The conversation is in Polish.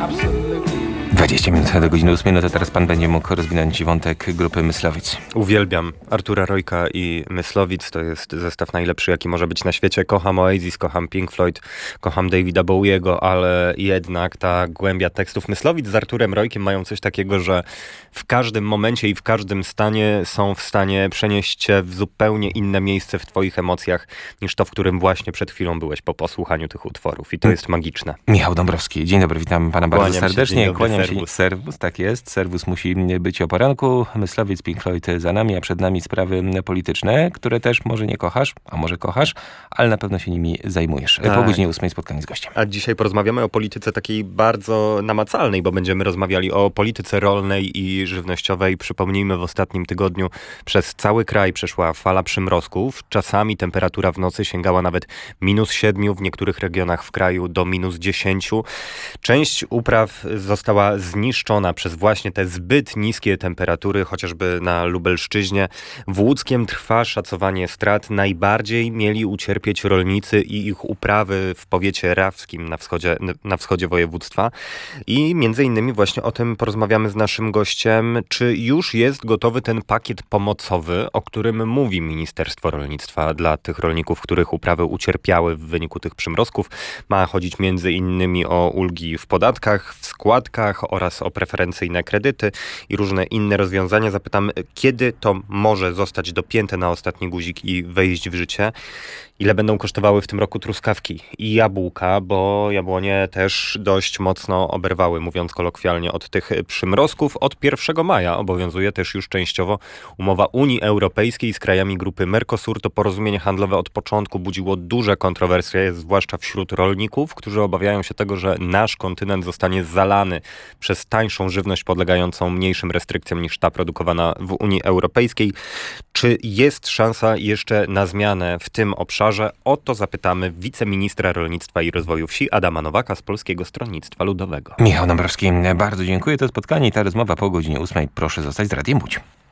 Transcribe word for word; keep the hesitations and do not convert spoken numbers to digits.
dwadzieścia minut do godziny ósmej, no to teraz pan będzie mógł rozwinąć wątek grupy Myslowic. Uwielbiam Artura Rojka i Myslowic. To jest zestaw najlepszy, jaki może być na świecie. Kocham Oasis, kocham Pink Floyd, kocham Davida Bowiego, ale jednak ta głębia tekstów. Myslowic z Arturem Rojkiem mają coś takiego, że w każdym momencie i w każdym stanie są w stanie przenieść cię w zupełnie inne miejsce w twoich emocjach, niż to, w którym właśnie przed chwilą byłeś po posłuchaniu tych utworów. I to jest magiczne. Michał Dąbrowski, dzień dobry, witam pana bardzo Kłaniam się, serdecznie. dzień dobry, Kłaniam się. serwus. Serwus, tak jest. Serwus musi być o poranku. Myslowic, Pink Floyd za nami, a przed nami sprawy polityczne, które też może nie kochasz, a może kochasz, ale na pewno się nimi zajmujesz. Tak. Po godzinie ósmej spotkanie z gościem. A dzisiaj porozmawiamy o polityce takiej bardzo namacalnej, bo będziemy rozmawiali o polityce rolnej i żywnościowej. Przypomnijmy, w ostatnim tygodniu przez cały kraj przeszła fala przymrozków. Czasami temperatura w nocy sięgała nawet minus siedmiu, w niektórych regionach w kraju do minus dziesięciu. Część upraw została zniszczona przez właśnie te zbyt niskie temperatury, chociażby na Lubelszczyźnie. W Łódzkiem trwa szacowanie strat. Najbardziej mieli ucierpieć rolnicy i ich uprawy w powiecie rawskim na wschodzie, na wschodzie województwa. I między innymi właśnie o tym porozmawiamy z naszym gościem. Czy już jest gotowy ten pakiet pomocowy, o którym mówi Ministerstwo Rolnictwa dla tych rolników, których uprawy ucierpiały w wyniku tych przymrozków? Ma chodzić między innymi o ulgi w podatkach, w składkach oraz o preferencyjne kredyty i różne inne rozwiązania. Zapytam, kiedy to może zostać dopięte na ostatni guzik i wejść w życie? Ile będą kosztowały w tym roku truskawki i jabłka, bo jabłonie też dość mocno oberwały, mówiąc kolokwialnie, od tych przymrozków. Od pierwszego maja obowiązuje też już częściowo umowa Unii Europejskiej z krajami grupy Mercosur. To porozumienie handlowe od początku budziło duże kontrowersje, zwłaszcza wśród rolników, którzy obawiają się tego, że nasz kontynent zostanie zalany przez tańszą żywność podlegającą mniejszym restrykcjom niż ta produkowana w Unii Europejskiej. Czy jest szansa jeszcze na zmianę w tym obszarze? O to zapytamy wiceministra rolnictwa i rozwoju wsi Adama Nowaka z Polskiego Stronnictwa Ludowego. Michał Dąbrowski, bardzo dziękuję. To spotkanie i ta rozmowa po godzinie ósmej. Proszę zostać z Radiem Łódź.